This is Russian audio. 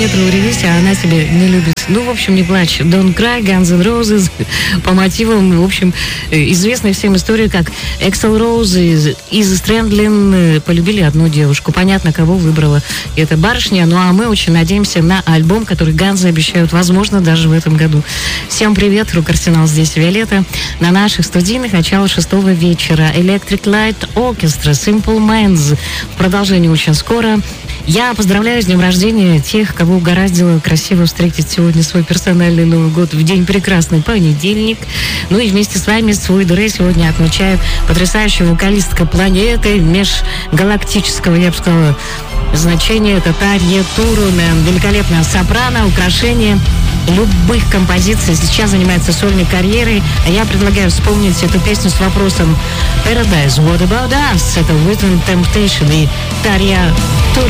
ревись, а она тебя не любит. Ну, в общем, не плачь. Don't Cry, Guns N' Roses. По мотивам, в общем, известная всем история, как Axl Rose из Стрэндлин полюбили одну девушку. Понятно, кого выбрала эта барышня. Ну, а мы очень надеемся на альбом, который Ганзы обещают, возможно, даже в этом году. Всем привет, Рок-Арсенал, здесь Виолетта. На наших студийных начало 6 вечера. Electric Light Orchestra, Simple Minds. В продолжении очень скоро. Я поздравляю с днем рождения тех, кого угораздило красиво встретить сегодня свой персональный Новый год в день прекрасный понедельник. Ну и вместе с вами свой дыры сегодня отмечает потрясающая вокалистка планеты, межгалактического, я бы сказала, значения. Это Тарья Туруnen, великолепная сопрано, украшение любых композиций. Сейчас занимается сольной карьерой. А я предлагаю вспомнить эту песню с вопросом Paradise, What About Us? Это Written Temptation и Тарья Туруnen.